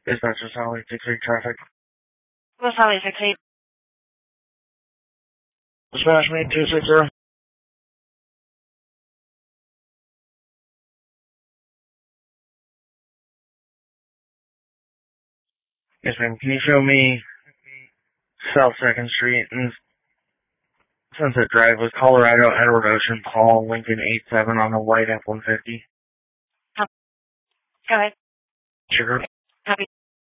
Dispatcher South Lake 68 traffic. What's South Lake 68? Dispatch me 260. Yes, ma'am. Can you show me South 2nd Street and Sunset Drive with Colorado, Edward Ocean, Paul, Lincoln 87 on the white F-150? Go ahead. Sugar. Copy.